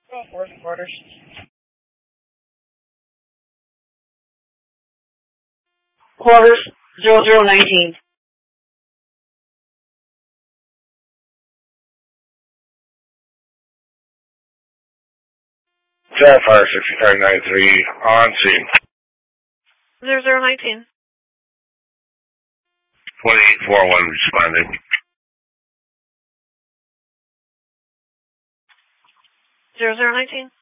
Quarters. Quarters 0019. Sapphire 6593 on scene. 0019. 2841 responding. 0019.